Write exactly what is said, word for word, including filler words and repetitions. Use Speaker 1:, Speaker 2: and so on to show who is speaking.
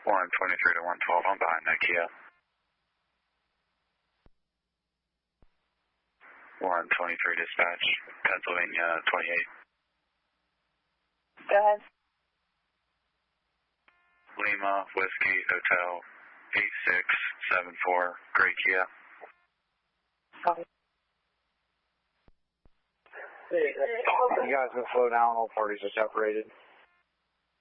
Speaker 1: one twenty-three to one twelve, I'm behind that Kia. one twenty-three dispatch, Pennsylvania twenty-eight.
Speaker 2: Go ahead.
Speaker 1: Lima, Whiskey, Hotel, eight six seven four, Gray Kia.
Speaker 2: Copy.
Speaker 3: You guys can slow down, all parties are separated.